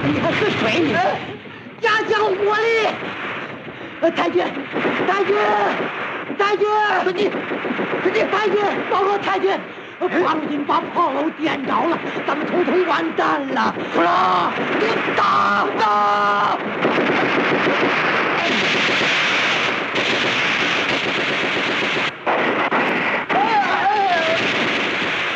你还是水里？压降火力！太君，太君，太君！太君，报告太君，方英把炮楼点着了，咱们统统完蛋了！出来，你打！